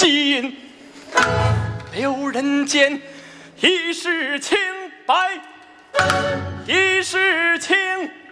心，留人间一世清白，一世清。